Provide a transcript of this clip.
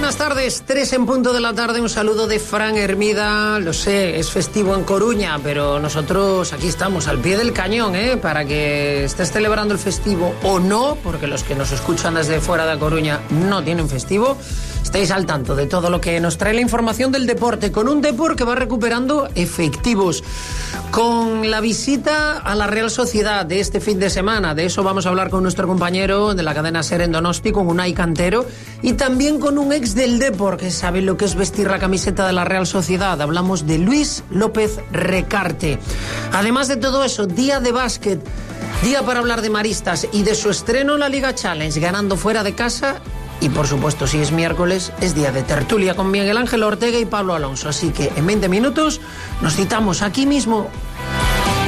Buenas tardes, 3 en punto de la tarde, un saludo de Fran Hermida. Lo sé, es festivo en Coruña, pero nosotros aquí estamos al pie del cañón, para que estés celebrando el festivo o no, porque los que nos escuchan desde fuera de Coruña no tienen festivo. Estáis al tanto de todo lo que nos trae la información del deporte, con un Depor que va recuperando efectivos, con la visita a la Real Sociedad de este fin de semana. De eso vamos a hablar con nuestro compañero de la cadena SER en Donosti, con Unai Cantero, y también con un ex del Depor que sabe lo que es vestir la camiseta de la Real Sociedad. Hablamos de Luis López Recarte. Además de todo eso, día de básquet, día para hablar de maristas y de su estreno en la Liga Challenge, ganando fuera de casa. Y por supuesto, si es miércoles, es día de tertulia con Miguel Ángel Ortega y Pablo Alonso. Así que en 20 minutos nos citamos aquí mismo